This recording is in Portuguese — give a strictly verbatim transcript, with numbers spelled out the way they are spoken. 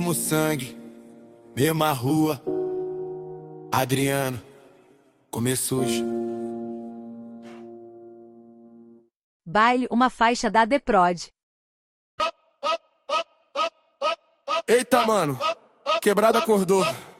Mesmo sangue, mesma rua. Adriano, comer sujo. Baile, uma faixa da The Prod. Eita, mano, quebrada acordou.